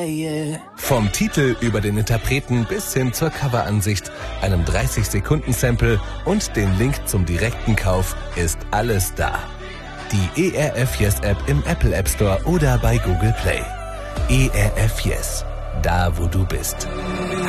Vom Titel über den Interpreten bis hin zur Coveransicht, einem 30-Sekunden-Sample und den Link zum direkten Kauf ist alles da. Die ERF Yes App im Apple App Store oder bei Google Play. ERF Yes, da wo du bist.